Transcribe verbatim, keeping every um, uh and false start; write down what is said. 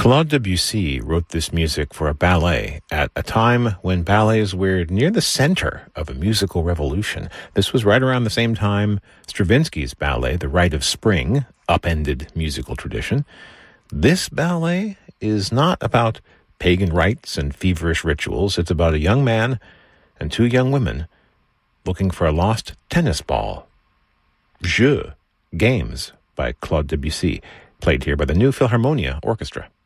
Claude Debussy wrote this music for a ballet at a time when ballets were near the center of a musical revolution. This was right around the same time Stravinsky's ballet, The Rite of Spring, upended musical tradition. This ballet is not about pagan rites and feverish rituals. It's about a young man and two young women looking for a lost tennis ball. Jeux, Games, by Claude Debussy, played here by the New Philharmonia Orchestra.